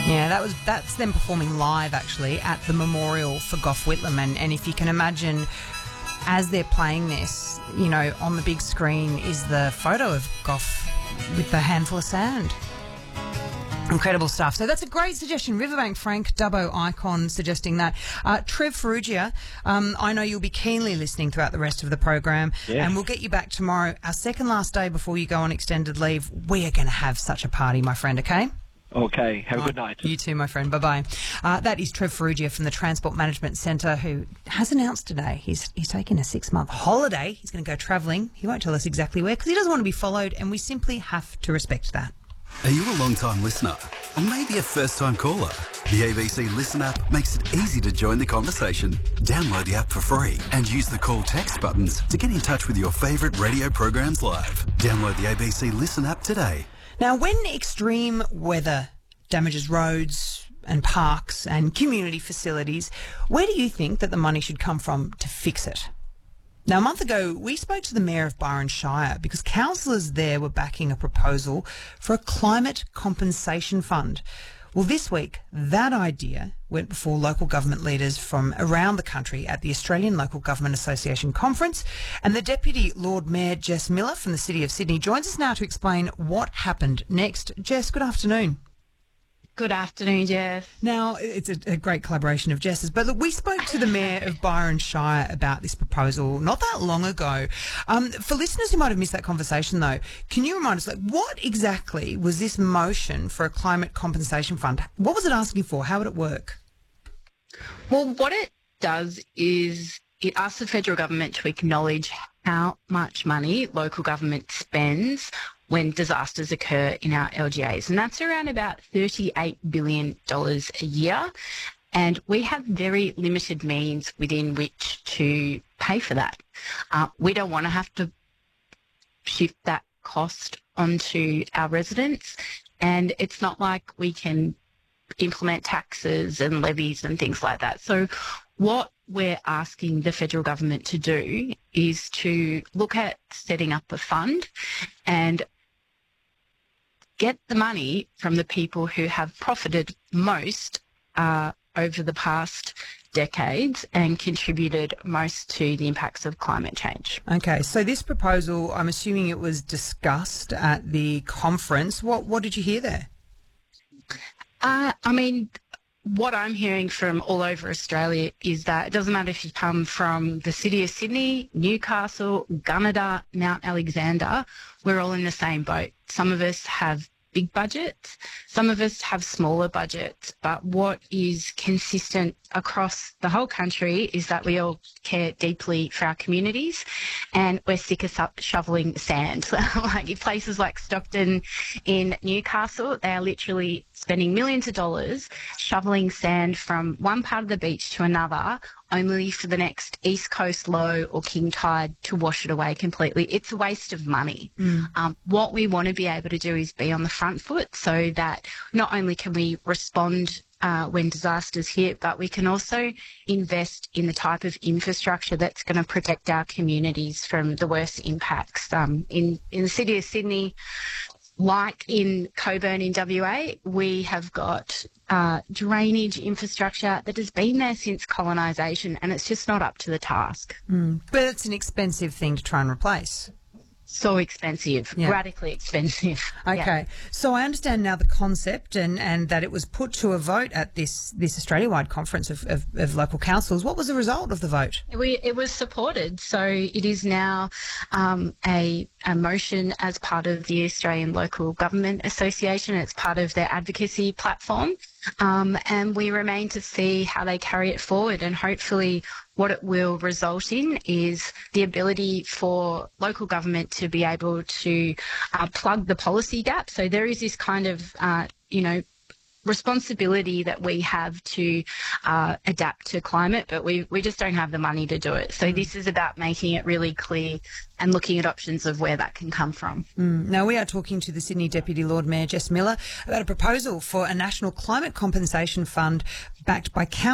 Yeah, that's them performing live actually at the memorial for Gough Whitlam, and if you can imagine, as they're playing this, you know, on the big screen is the photo of Gough with the handful of sand. Incredible stuff. So that's a great suggestion. Riverbank Frank, Dubbo Icon, suggesting that. Trev Ferrugia, I know you'll be keenly listening throughout the rest of the program, and we'll get you back tomorrow. Our second last day before you go on extended leave. We are going to have such a party, my friend, okay? Okay, have a good night. You too, my friend. Bye-bye. That is Trev Ferrugia from the Transport Management Centre, who has announced today he's taking a 6-month holiday. He's going to go travelling. He won't tell us exactly where because he doesn't want to be followed, and we simply have to respect that. Are you a long-time listener or maybe a first-time caller? The ABC Listen app makes it easy to join the conversation. Download the app for free and use the call text buttons to get in touch with your favourite radio programs live. Download the ABC Listen app today. Now, when extreme weather damages roads and parks and community facilities, where do you think that the money should come from to fix it? Now, a month ago, we spoke to the Mayor of Byron Shire because councillors there were backing a proposal for a climate compensation fund. Well, this week, that idea went before local government leaders from around the country at the Australian Local Government Association Conference, and the Deputy Lord Mayor Jess Miller from the City of Sydney joins us now to explain what happened next. Jess, good afternoon. Good afternoon, Jess. Now, it's a great collaboration of Jess's, but look, we spoke to the Mayor of Byron Shire about this proposal not that long ago. For listeners who might have missed that conversation, though, can you remind us, what exactly was this motion for a climate compensation fund? What was it asking for? How would it work? Well, what it does is it asks the federal government to acknowledge how much money local government spends when disasters occur in our LGAs. And that's around about $38 billion a year. And we have very limited means within which to pay for that. We don't want to have to shift that cost onto our residents. And it's not like we can implement taxes and levies and things like that. So what we're asking the federal government to do is to look at setting up a fund and get the money from the people who have profited most over the past decades and contributed most to the impacts of climate change. Okay, so this proposal, I'm assuming it was discussed at the conference. What did you hear there? What I'm hearing from all over Australia is that it doesn't matter if you come from the City of Sydney, Newcastle, Gunnedah, Mount Alexander, we're all in the same boat. Some of us have big budgets, some of us have smaller budgets, but what is consistent across the whole country is that we all care deeply for our communities and we're sick of shoveling sand. Like in places like Stockton in Newcastle, they are literally spending millions of dollars shoveling sand from one part of the beach to another, only for the next East Coast low or king tide to wash it away completely. It's a waste of money. What we want to be able to do is be on the front foot so that not only can we respond when disasters hit, but we can also invest in the type of infrastructure that's going to protect our communities from the worst impacts. In the City of Sydney, like in Coburn in WA, we have got drainage infrastructure that has been there since colonisation, and it's just not up to the task. But it's an expensive thing to try and replace. So expensive, radically expensive. Okay, so I understand now the concept and that it was put to a vote at this Australia-wide conference of local councils. What was the result of the vote? It was supported, so it is now a motion as part of the Australian Local Government Association. It's part of their advocacy platform, and we remain to see how they carry it forward, and hopefully what it will result in is the ability for local government to be able to plug the policy gap. So there is this kind of, responsibility that we have to adapt to climate, but we just don't have the money to do it. So this is about making it really clear and looking at options of where that can come from. Now, we are talking to the Sydney Deputy Lord Mayor Jess Miller about a proposal for a national climate compensation fund backed by council